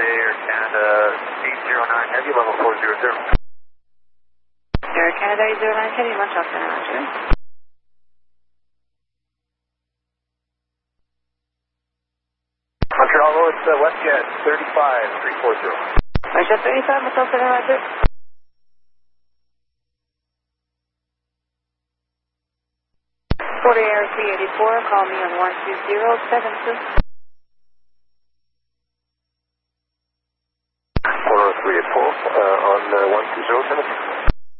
Air Canada 809 Heavy, level 400. Air Canada 809 Heavy, much off center, Roger. Montreal, it's WestJet 35340. WestJet 35, much off center, Roger. Florida Air 384, call me on 12072.